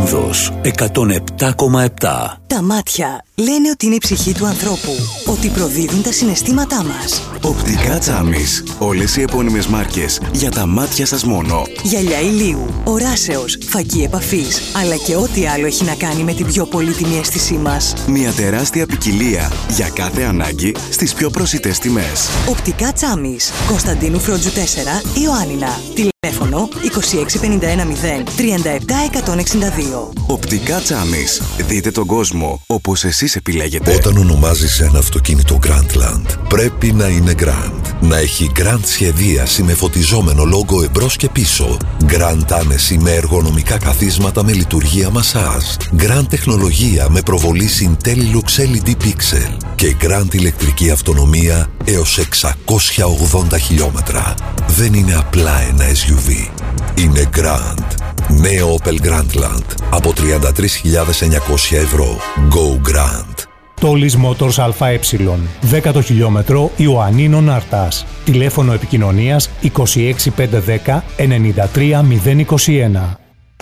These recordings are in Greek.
Πίνδος 107,7. Τα μάτια λένε ότι είναι η ψυχή του ανθρώπου, ότι προδίδουν τα συναισθήματά μας. Οπτικά Τσάμις. Όλες οι επώνυμες μάρκες για τα μάτια σας μόνο. Γυαλιά ηλίου, οράσεως, φακή επαφής, αλλά και ό,τι άλλο έχει να κάνει με την πιο πολύτιμη αίσθησή μας. Μια τεράστια ποικιλία για κάθε ανάγκη στις πιο προσιτές τιμές. Οπτικά Τσάμις. Κωνσταντίνου Φρόντζου 4, Ιωάννινα. Τηλέφωνο 26510 37162. Οπτικά Τσάμις. Δείτε τον κόσμο όπως εσείς επιλέγετε. Όταν ονομάζεις ένα αυτοκίνητο Grandland, πρέπει να είναι Grand. Να έχει Grand σχεδίαση με φωτιζόμενο λόγο εμπρός και πίσω. Grand άνεση με εργονομικά καθίσματα με λειτουργία μασάζ. Grand τεχνολογία με προβολή Intellilux LED Pixel. Και Grand ηλεκτρική αυτονομία έως 680 χιλιόμετρα. Δεν είναι απλά ένα SUV. Είναι Grand. Νέο Opel Grandland από 33.900 ευρώ. Go Grand. Τόλις Motors ΑΕ, 10ο χιλιόμετρο Ιωαννίνων Αρτάς. Τηλέφωνο επικοινωνίας 26510 93021.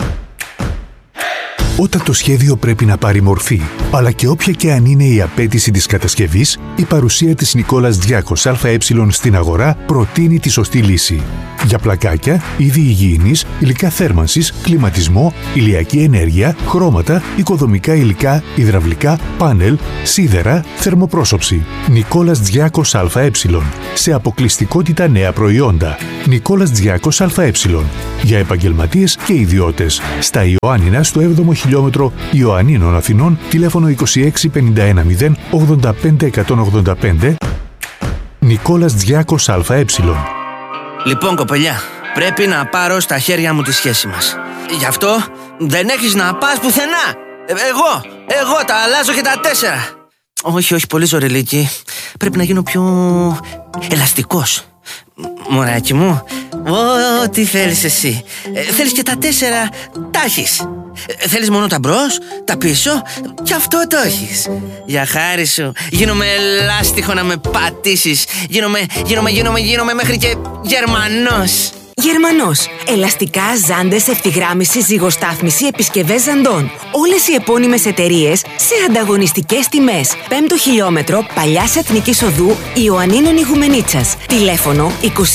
Όταν το σχέδιο πρέπει να πάρει μορφή, αλλά και όποια και αν είναι η απέτηση της κατασκευής, η παρουσία της Νικόλας Διάκος ΑΕ στην αγορά προτείνει τη σωστή λύση. Για πλακάκια, είδη υγιεινής, υλικά θέρμανσης, κλιματισμό, ηλιακή ενέργεια, χρώματα, οικοδομικά υλικά, υδραυλικά, πάνελ, σίδερα, θερμοπρόσωψη. Νικόλας Διάκος ΑΕ. Σε αποκλειστικότητα νέα προϊόντα. Νικόλας Διάκος ΑΕ. Για επαγγελματίες και ιδιώτες. Στα Ιωάννινα στο 7ο χιλιόμετρο Ιωαννίνων Αθηνών, τηλέφωνο 26510 85185. Νικόλας Διάκος ΑΕ. Λοιπόν, κοπελιά, πρέπει να πάρω στα χέρια μου τη σχέση μας. Γι' αυτό δεν έχεις να πας πουθενά. Εγώ τα αλλάζω και τα 4. Όχι, πολύ ζωρελίκη. Πρέπει να γίνω πιο ελαστικός. Μωράκι μου, ό,τι θέλεις εσύ. Θέλεις και τα 4, τα έχεις. Θέλεις μόνο τα μπρος, τα πίσω, και αυτό το έχεις. Για χάρη σου, γίνομαι ελάστιχο να με πατήσεις. Γίνομαι μέχρι και Γερμανός. Γερμανός. Ελαστικά, ζάντες, ευθυγράμμιση, ζυγοστάθμιση, επισκευές ζαντών. Όλες οι επώνυμες εταιρείες σε ανταγωνιστικές τιμές. 5ο χιλιόμετρο Παλιάς Εθνικής Οδού Ιωαννίνων Ιγουμενίτσας. Τηλέφωνο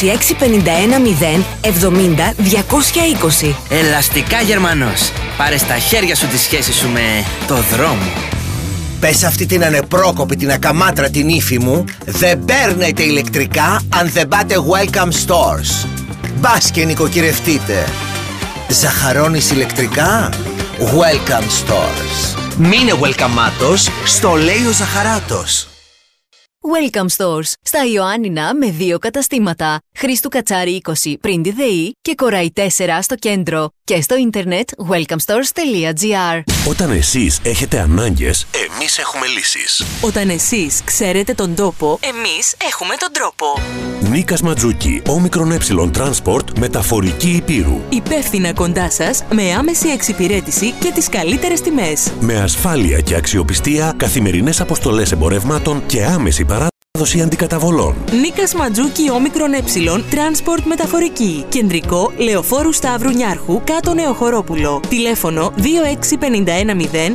26510 70 220. Ελαστικά Γερμανός. Πάρε στα χέρια σου τη σχέση σου με το δρόμο. Πες αυτή την ανεπρόκοπη, την ακαμάτρα την ύφη μου, δεν παίρνετε ηλεκτρικά αν δεν πάτε Welcome Stores. Μπας και νοικοκυρευτείτε. Ζαχαρώνεις ηλεκτρικά? Welcome Stores. Μείνε welcomeάτος, στο λέει ο Ζαχαράτος. Welcome Stores. Στα Ιωάννινα με 2 καταστήματα. Χρήστου Κατσάρη 20 πριν τη ΔΕΗ και Κοραή 4 στο κέντρο. Και στο ίντερνετ welcomestores.gr. Όταν εσείς έχετε ανάγκες, εμείς έχουμε λύσεις. Όταν εσείς ξέρετε τον τόπο, εμείς έχουμε τον τρόπο. Νίκας Ματζούκη, Όμικρον Transport, μεταφορική Υπήρου. Υπεύθυνα κοντά σας, με άμεση εξυπηρέτηση και τις καλύτερες τιμές. Με ασφάλεια και αξιοπιστία, καθημερινές αποστολές εμπορευμάτων και άμεση παράδοση αντικαταβολών. Νίκας Ματζούκη, Όμικρον Transport μεταφορική. Κεντρικό, Λεωφόρου Σταύρου Νιάρχου, κάτω Νεοχορόπουλο. Τηλέφωνο 26510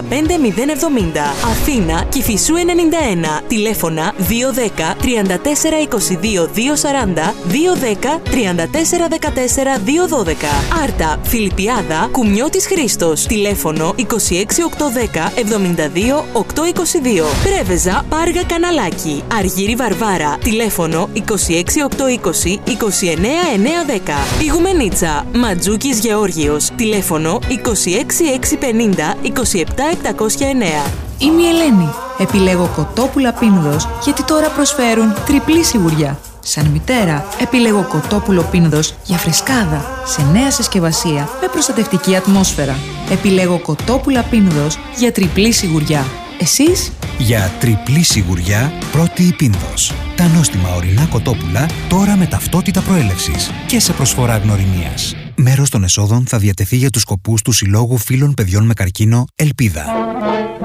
45070. Αθήνα, Κηφισού 91. Τηλέφωνα 210 34 22 240 210 34 14 212. Άρτα, Φιλιππιάδα, Κουμιώτης Χρήστος. Τηλέφωνο 26810 72 822. Πρέβεζα, Πάργα Καναλάκι. Αργύρι Βαρβάρα. Τηλέφωνο 26820 29910. Ιγουμενίτσα, Ματζούκης Γεώργιος. Τηλέφωνο 26650 27709. Είμαι η Ελένη. Επιλέγω κοτόπουλα Πίνδος γιατί τώρα προσφέρουν τριπλή σιγουριά. Σαν μητέρα, επιλέγω κοτόπουλο Πίνδος για φρεσκάδα, σε νέα συσκευασία με προστατευτική ατμόσφαιρα. Επιλέγω κοτόπουλα Πίνδος για τριπλή σιγουριά. Εσείς? Για τριπλή σιγουριά, πρώτη η Πίνδος. Τα νόστιμα ορεινά κοτόπουλα τώρα με ταυτότητα προέλευσης και σε προσφορά γνωριμίας. Μέρος των εσόδων θα διατεθεί για τους σκοπούς του Συλλόγου Φίλων Παιδιών με Καρκίνο Ελπίδα.